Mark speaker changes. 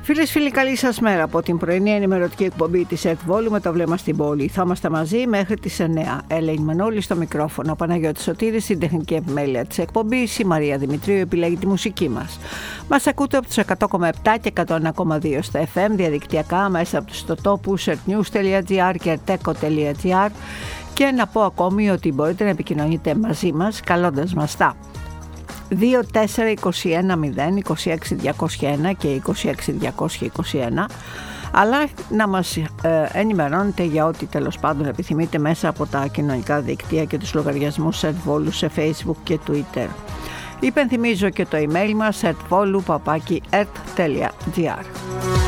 Speaker 1: Φίλες, φίλοι, καλή σας μέρα από την πρωινή ενημερωτική εκπομπή της ΕΡΤ Βόλου με το βλέμμα στην πόλη. Θα είμαστε μαζί μέχρι τις 9. Ελένη Μανώλη στο μικρόφωνο, ο Παναγιώτης Σωτήρης στην τεχνική επιμέλεια της εκπομπής, η Μαρία Δημητρίου επιλέγει τη μουσική μας. Μας ακούτε από τους 100,7 και 101,2 στα FM, διαδικτυακά μέσα από τους ιστοτόπους ertnews.gr και erteco.gr, και να πω ακόμη ότι μπορείτε να επικοινωνείτε μαζί μας καλώντας μας τα 24-21-0-26-201 και 26-221, αλλά να μας ενημερώνετε για ό,τι τέλος πάντων επιθυμείτε μέσα από τα κοινωνικά δίκτυα και τους λογαριασμούς ΕΡΤ Βόλου σε Facebook και Twitter. Υπενθυμίζω και το email μας ertvolu@ert.gr.